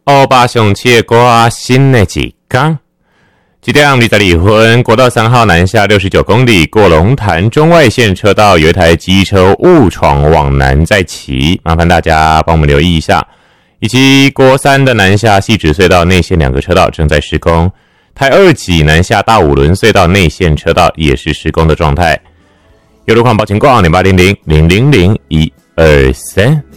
欧巴上七的歌新的一天。7点22分，国道3号南下69公里，过龙潭中外线车道有一台机车误闯往南在骑，麻烦大家帮我们留意一下。以及国3的南下汐止隧道内线2个车道正在施工，台2级南下大五轮隧道内线车道也是施工的状态。有路况报情况0800000123。